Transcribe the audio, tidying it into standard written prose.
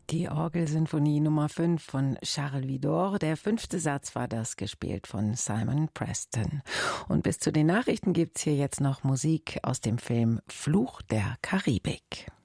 Die Orgelsinfonie Nummer 5 von Charles Widor. Der 5. Satz war das, gespielt von Simon Preston. Und bis zu den Nachrichten gibt's hier jetzt noch Musik aus dem Film Fluch der Karibik.